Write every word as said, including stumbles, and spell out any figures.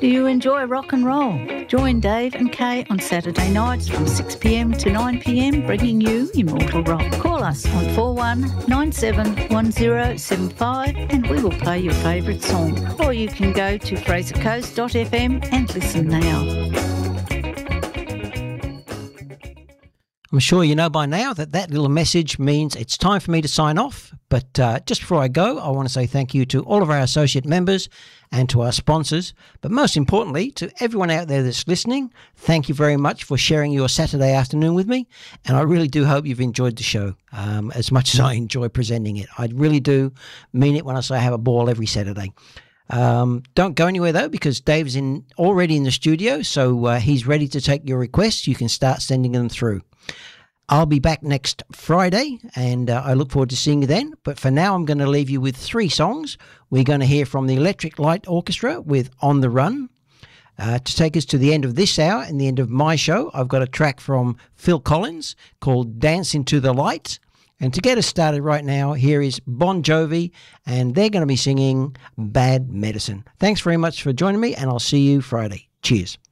Do you enjoy rock and roll? Join Dave and Kay on Saturday nights from six p m to nine p m, bringing you Immortal Rock. Call us on four one nine seven one zero seven five and we will play your favourite song. Or you can go to fraser coast dot f m and listen now. I'm sure you know by now that that little message means it's time for me to sign off. But uh, just before I go, I want to say thank you to all of our associate members and to our sponsors. But most importantly, to everyone out there that's listening, thank you very much for sharing your Saturday afternoon with me. And I really do hope you've enjoyed the show um, as much as I enjoy presenting it. I really do mean it when I say I have a ball every Saturday. Um, don't go anywhere, though, because Dave's in already in the studio, so uh, he's ready to take your requests. You can start sending them through. I'll be back next Friday, and uh, I look forward to seeing you then. But for now, I'm going to leave you with three songs. We're going to hear from the Electric Light Orchestra with On the Run. Uh, to take us to the end of this hour and the end of my show, I've got a track from Phil Collins called Dance Into the Light. And to get us started right now, here is Bon Jovi, and they're going to be singing Bad Medicine. Thanks very much for joining me, and I'll see you Friday. Cheers.